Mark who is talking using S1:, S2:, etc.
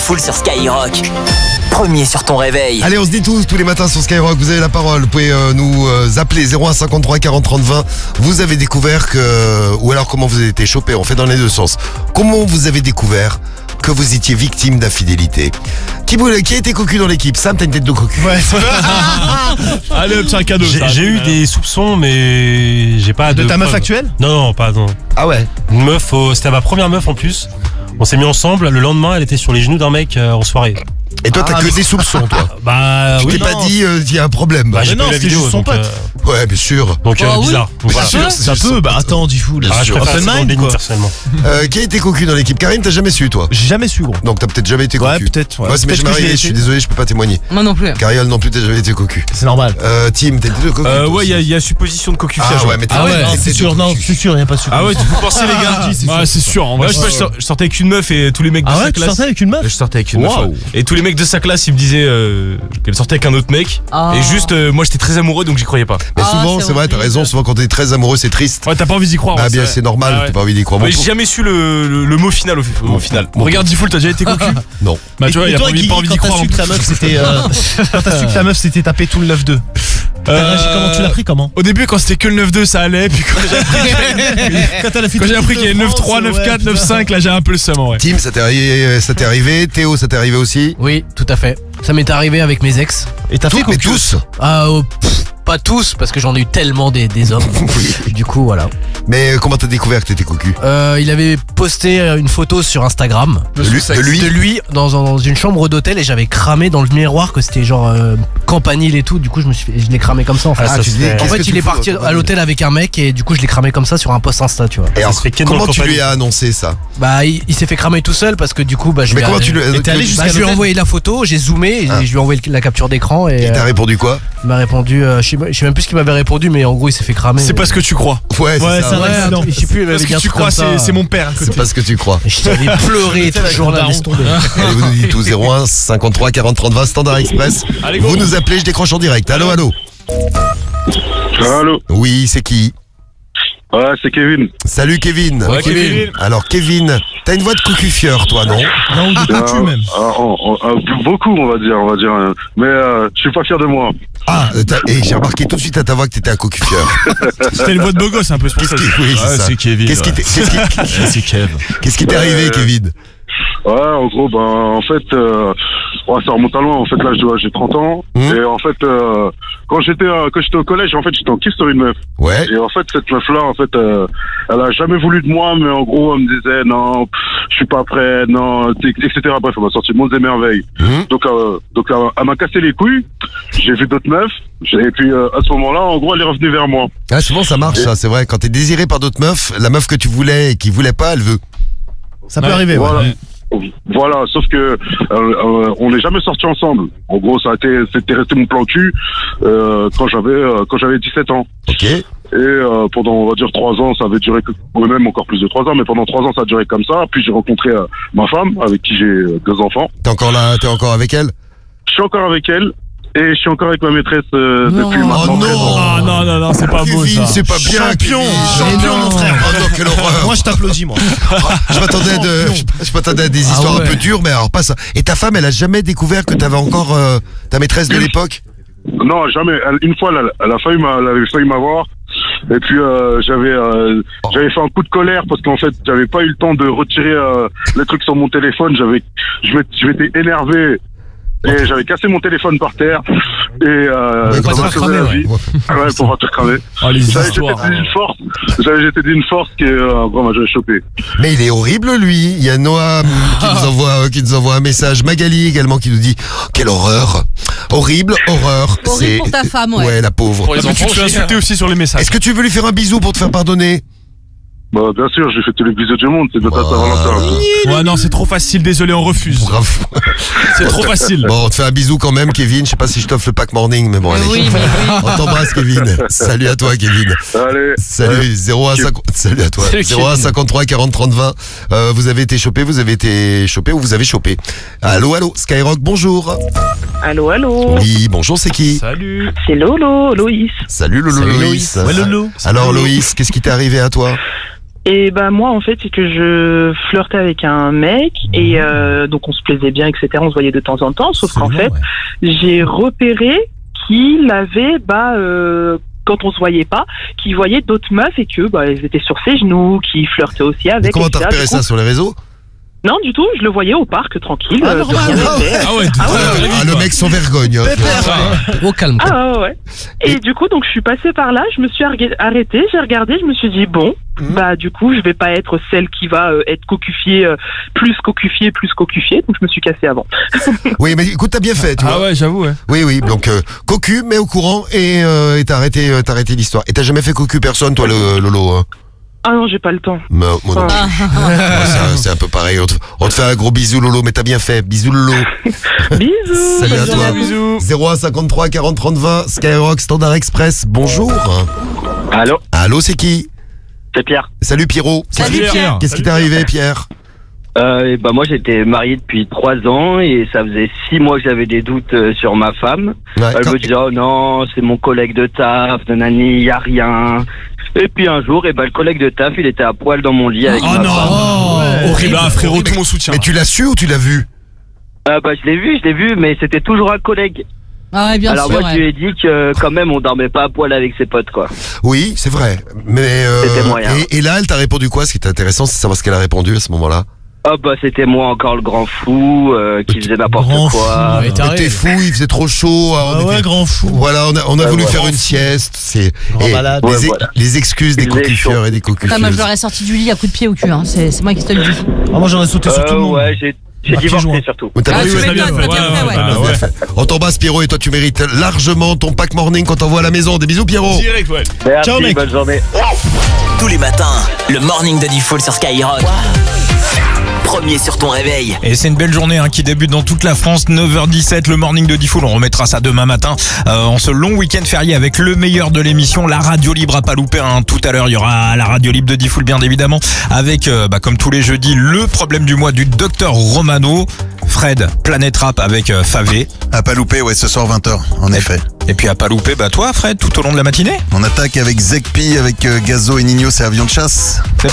S1: Diffoul sur Skyrock. Premier sur ton réveil.
S2: Allez, on se dit tous les matins sur Skyrock, vous avez la parole. Vous pouvez nous appeler 01 53 40 30 20. Vous avez découvert que... Ou alors comment vous avez été chopé, on fait dans les deux sens. Comment vous avez découvert que vous étiez victime d'infidélité? Qui a été cocu dans l'équipe? Sam, t'as une tête de cocu.
S3: Ouais.
S4: Allez, hop, c'est un cadeau.
S3: J'ai eu des soupçons, mais j'ai pas de
S4: ta meuf
S3: preuves.
S4: actuelle?
S3: Non, pas non.
S2: Ah ouais?
S3: Une meuf, c'était ma première meuf en plus. On s'est mis ensemble, le lendemain elle était sur les genoux d'un mec en soirée.
S2: Et toi, t'as que des soupçons, toi?
S3: Bah
S2: Je
S3: oui,
S2: t'ai pas
S3: non.
S2: dit il y a un problème.
S3: Bah, j'ai
S4: non,
S3: pas eu la
S4: c'était
S3: vidéo,
S4: juste son
S3: donc,
S4: pote.
S2: Ouais, bien sûr.
S3: Donc bizarre. Donc, voilà.
S2: sûr,
S4: Ça peut, bah attends, Diffoul.
S3: Ah, je préfère
S4: Open
S3: ça dans le
S4: mind,
S3: déni,
S4: quoi.
S3: personnellement.
S2: Qui a été cocu dans l'équipe? Karim, t'as jamais su, toi?
S4: J'ai jamais su, gros.
S2: Donc t'as peut-être jamais été cocu.
S4: Ouais, peut-être. Ouais.
S2: Moi, c'est
S4: Peut-être
S2: jamais
S4: que je l'ai
S2: arrivé, je suis
S4: été.
S2: désolé, je peux pas témoigner.
S5: Moi non plus.
S2: Cariole non plus, t'as jamais été cocu.
S4: C'est normal.
S2: Tim, t'as été cocu?
S3: Ouais, il y a supposition de cocufiage.
S2: Ah ouais, mais t'as
S4: C'est sûr, non, c'est sûr, il y a pas su.
S3: Ah ouais, tu peux penser les gars?
S4: Ouais, c'est sûr. En vrai,
S3: Ouais, je sortais avec une meuf et tous les mecs de
S4: Ah
S3: sa
S4: ouais, tu
S3: classe.
S4: sortais avec une meuf?
S3: Je sortais avec une meuf.
S4: Waouh.
S3: Ouais. Et tous les mecs de sa classe, ils me disaient qu'elle sortait avec un autre mec.
S5: Ah.
S3: Et juste, moi j'étais très amoureux donc j'y croyais pas.
S2: Mais
S5: Ah,
S2: souvent,
S5: c'est
S2: c'est vrai, t'as
S5: horrible.
S2: raison, souvent quand t'es très amoureux, c'est triste.
S4: Ouais, t'as pas envie d'y croire.
S2: Bah
S4: ouais,
S2: bien,
S4: vrai.
S2: c'est normal,
S4: Ah ouais.
S2: t'as pas envie d'y croire.
S3: Mais
S2: Bon,
S3: j'ai jamais su le mot final au final.
S4: Regarde, Diffoul, t'as déjà été cocu?
S2: Non.
S4: Bah tu vois, il a pas envie d'y croire. Quand t'as su que ta meuf c'était. Quand t'as su que ta meuf s'était tapé tout le 9-2. Comment tu l'as pris, comment?
S6: Au début, quand c'était que le 9-2, ça allait. Puis quand j'ai appris qu'il y avait 9-3, 9-4, 9-5, là j'ai un peu le seum, ouais.
S2: Tim, ça t'est arrivé, Théo, ça t'est arrivé aussi?
S7: Oui, tout à fait. Ça m'est arrivé avec mes ex.
S4: Et t'as fait
S2: Mais
S4: cocu?
S2: tous.
S7: Pas tous, parce que j'en ai eu tellement des hommes. Du coup, voilà.
S2: Mais comment t'as découvert que t'étais cocu?
S7: Il avait posté une photo sur Instagram
S2: De lui?
S7: de lui dans une chambre d'hôtel et j'avais cramé dans le miroir que c'était genre campanile et tout. Du coup, je l'ai cramé comme ça en fait.
S3: Ah, ça se fait.
S7: En
S2: Qu'est-ce
S7: fait,
S2: que tu
S7: il est
S2: fous,
S7: parti
S2: toi,
S7: à l'hôtel avec un mec et du coup, je l'ai cramé comme ça sur un post Insta, tu vois.
S2: Et alors,
S3: se fait ken dans
S2: comment
S3: le
S2: tu lui
S3: compagnie.
S2: as annoncé ça?
S7: Bah, il s'est fait cramer tout seul parce que du coup, bah, je
S2: Mais
S7: lui ai-
S2: comment tu lui as...
S4: t'es allé
S7: Bah,
S4: jusqu'à
S7: je lui ai
S4: l'hôtel?
S7: envoyé la photo, j'ai zoomé et
S2: Ah.
S7: je lui ai envoyé la capture d'écran et
S2: Il t'a répondu quoi?
S7: il m'a répondu, je sais même plus ce qu'il m'avait répondu, mais en gros il s'est fait cramer.
S6: C'est pas ce que tu crois.
S2: Ouais,
S4: Ouais,
S2: c'est
S4: ça
S2: ça.
S4: va.
S7: Ouais,
S4: accident.
S7: je sais plus, il m'avait
S6: Parce
S7: dit un
S6: que tu
S7: truc
S6: crois,
S7: comme ça.
S6: c'est mon père à côté.
S2: C'est pas ce que tu crois.
S7: J'avais pleuré tout le jour là, laisse tomber.
S2: Allez, vous nous dites tout, 01 53 40 30 20, Standard Express.
S3: Allez, go.
S2: Vous nous appelez, je décroche en direct. Allô, allô?
S8: Allô.
S2: Oui, c'est qui?
S8: Ouais, c'est Kevin.
S2: Salut Kevin.
S3: Ouais, Kevin.
S2: Alors Kevin, t'as une voix de cocu-fieur, toi, non?
S4: Non, ou de cocu même.
S8: Beaucoup, on va dire. Mais je suis pas fier de moi.
S2: Ah, j'ai remarqué tout de suite à ta voix que t'étais un cocu-fieur.
S6: C'était une voix de beau gosse un peu, c'est pour
S2: Qu'est-ce
S6: ça.
S2: qui, oui, c'est ça.
S3: c'est Kevin.
S2: Qu'est-ce qui t'est,
S3: C'est Kev.
S2: qu'est-ce qui t'est arrivé, Kevin?
S8: Ouais, en gros, en fait, ça remonte à loin. En fait, là, j'ai 30 ans. Et en fait, quand j'étais au collège, en fait, j'étais en kiff sur une meuf.
S2: Ouais.
S8: Et en fait, cette meuf-là, en fait, elle a jamais voulu de moi, mais en gros, elle me disait, non, je suis pas prêt, non, etc. Bref, elle m'a sorti mondes et merveilles. Donc, elle m'a cassé les couilles. J'ai vu d'autres meufs. Et puis, à ce moment-là, en gros, elle est revenue vers moi.
S2: Ah, souvent ça marche, ça, c'est vrai. Quand t'es désiré par d'autres meufs, la meuf que tu voulais et qui voulait pas, elle veut.
S4: Ça peut arriver, ouais.
S8: Voilà, sauf que on n'est jamais sortis ensemble. En gros, c'était resté mon plan cul quand j'avais 17 ans.
S2: Ok.
S8: Et pendant, on va dire, 3 ans, ça avait duré, ou même encore plus de 3 ans, mais pendant 3 ans, ça a duré comme ça. Puis j'ai rencontré ma femme, avec qui j'ai 2 enfants.
S2: T'es encore là, t'es encore avec elle?
S8: Je suis encore avec elle. Et je suis encore avec ma maîtresse depuis maintenant
S2: Oh
S8: 13 ans.
S6: Ah non, c'est pas beau
S2: Kevin,
S6: ça.
S2: c'est pas bien,
S4: Champion.
S2: Kevin.
S4: Champion, mon frère.
S2: Oh non, quelle horreur.
S4: Moi, je t'applaudis, moi.
S2: Je m'attendais à des histoires un peu dures, mais alors pas ça. Et ta femme, elle a jamais découvert que t'avais encore ta maîtresse de l'époque?
S8: Non, jamais. Une fois, elle avait failli m'avoir. Et puis j'avais fait un coup de colère parce qu'en fait j'avais pas eu le temps de retirer les trucs sur mon téléphone. Je m'étais énervé et j'avais cassé mon téléphone par terre et
S2: quand
S8: ça
S2: ça
S8: m'a sauvé la vie. Ouais, pour pas te cramer.
S6: Oh, les
S8: J'avais
S6: histoires.
S8: j'étais d'une force qui vraiment j'avais chopé.
S2: Mais il est horrible, lui. Il y a Noam qui nous envoie un message. Magali également qui nous dit oh, quelle horreur. Horrible, horreur.
S5: Horrible pour ta femme, ouais.
S2: Ouais, la pauvre.
S3: Pour les
S6: Tu
S3: enfants,
S6: te fais
S3: aussi,
S6: insulter aussi sur les messages.
S2: Est-ce que tu veux lui faire un bisou pour te faire pardonner?
S8: Bah bien sûr, j'ai fait tous les bisous du monde, c'est de ta Saint-Valentin.
S6: Ouais, non, c'est trop facile, désolé, on refuse.
S2: Bravo.
S6: C'est trop facile.
S2: Bon, on te fait un bisou quand même, Kevin. Je sais pas si je t'offre le pack morning, mais bon, allez.
S5: Oui, mais oui.
S2: On t'embrasse, Kevin. Salut à toi, Kevin.
S8: Allez.
S2: Salut, 0150. Salut à toi.
S3: Salut,
S2: 0153 40 30 20. Vous avez été chopé ou vous avez chopé. Allô, allô. Skyrock, bonjour.
S9: Allô, allô.
S2: Oui, bonjour, c'est qui?
S3: Salut.
S9: C'est Lolo, Loïs.
S2: Salut, Lolo,
S3: Salut,
S2: Loïs.
S3: Loïs.
S4: Ouais, Lolo.
S2: Alors, Loïs, qu'est-ce qui t'est arrivé à toi?
S5: Et bah moi en fait c'est que je flirtais avec un mec et donc on se plaisait bien etc, on se voyait de temps en temps, sauf qu'en fait j'ai repéré qu'il avait quand on se voyait pas, qu'il voyait d'autres meufs et que elles étaient sur ses genoux, qu'il flirtait aussi avec.
S2: Mais comment t'as repéré ça sur les réseaux?
S5: Non, du tout, je le voyais au parc, tranquille.
S2: Le mec sans vergogne.
S7: Au calme.
S5: Ah ouais. Et du coup, donc je suis passée par là, je me suis arrêtée, j'ai regardé, je me suis dit, bon, du coup, je vais pas être celle qui va être cocufiée, plus cocufiée, donc je me suis cassée avant.
S2: Oui, mais écoute, t'as bien fait, tu vois.
S6: Ah ouais, j'avoue, ouais.
S2: Oui, donc cocu, mais au courant, et t'as arrêté l'histoire. Et t'as jamais fait cocu personne, toi, le Lolo, hein?
S5: Ah non, j'ai pas le temps.
S2: Moi non plus. C'est un peu pareil. On te fait un gros bisou, Lolo, mais t'as bien fait. Bisous, Lolo.
S5: Bisous.
S2: Salut à toi. Bisous. 01 53 40 30 20, Skyrock, Standard Express. Bonjour. Allô, c'est qui?
S9: C'est Pierre.
S2: Salut, Pierrot.
S7: Salut, Pierre.
S2: Qu'est-ce qui t'est arrivé, Pierre?
S9: Moi j'étais marié depuis 3 ans et ça faisait 6 mois que j'avais des doutes sur ma femme. Elle me disait oh non c'est mon collègue de taf, nanani, y a rien. Et puis un jour le collègue de taf il était à poil dans mon lit avec ma femme.
S6: Horrible, frérot, tout mon soutien.
S2: Mais tu l'as su ou tu l'as vu?
S9: Je l'ai vu mais c'était toujours un collègue.
S10: Ah ouais, bien
S9: alors
S10: sûr,
S9: moi je lui ai dit que quand même on dormait pas à poil avec ses potes quoi.
S2: Oui c'est vrai. Mais
S9: c'était moyen.
S2: Et là elle t'a répondu quoi? Ce qui est intéressant c'est de savoir ce qu'elle a répondu à ce moment-là.
S9: C'était moi encore le grand fou qui faisait n'importe quoi.
S2: T'es fou, il faisait trop chaud.
S4: Grand fou.
S2: Voilà, on a voulu faire une sieste. C'est
S4: malade.
S2: Les excuses des cocufieurs et des cocufieuses.
S10: Moi je leur ai sorti du lit à coups de pied au cul, hein. C'est moi qui te le dis.
S4: Moi j'en ai sauté sur tout le monde.
S9: Ouais, j'ai divorcé surtout.
S2: On t'embrasse Pierrot et toi tu mérites largement ton pack morning qu'on t'envoie à la maison. Des bisous Pierrot.
S6: Direct, ouais.
S9: Merci,
S4: ciao mec.
S9: bonne journée.
S1: Tous les matins, le morning de Diffoul sur Skyrock. Premier sur ton réveil.
S11: Et c'est une belle journée qui débute dans toute la France. 9h17, le morning de Diffoul. On remettra ça demain matin en ce long week-end férié avec le meilleur de l'émission, la radio libre à pas louper. Tout à l'heure, il y aura la radio libre de Diffoul bien évidemment avec, comme tous les jeudis, le problème du mois du docteur Romano. Fred, Planète Rap avec Favé.
S12: À pas louper, ouais, ce soir 20h, en effet.
S11: Et puis à pas louper, toi Fred, tout au long de la matinée.
S12: On attaque avec Zekpi, avec Gazo et Nino, c'est avion de chasse.